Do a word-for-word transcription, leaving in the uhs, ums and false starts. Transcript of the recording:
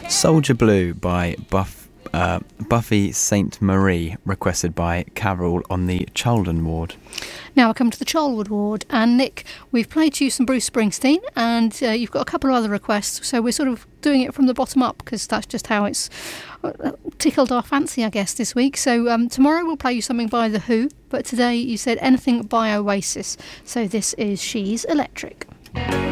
Soldier Blue by Buff, uh, Buffy Sainte Marie, requested by Carol on the Chalden ward. Now I come to the Charlwood ward, and Nick, we've played to you some Bruce Springsteen, and uh, you've got a couple of other requests, so we're sort of doing it from the bottom up, because that's just how it's uh, tickled our fancy, I guess, this week. So um, tomorrow we'll play you something by The Who, but today you said anything by Oasis, so this is She's Electric.